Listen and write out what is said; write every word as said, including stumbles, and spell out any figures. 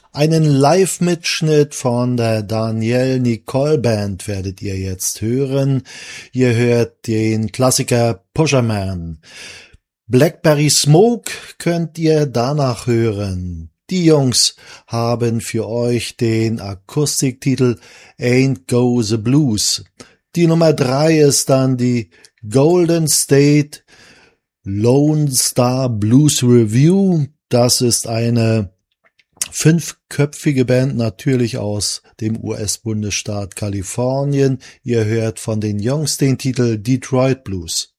Einen Live-Mitschnitt von der Danielle Nicole Band werdet ihr jetzt hören. Ihr hört den Klassiker Pusher Man. Blackberry Smoke könnt ihr danach hören. Die Jungs haben für euch den Akustiktitel Ain't Go the Blues. Die Nummer drei ist dann die Golden State Lone Star Blues Review. Das ist eine fünfköpfige Band, natürlich aus dem U S-Bundesstaat Kalifornien. Ihr hört von den Jungs den Titel Detroit Blues.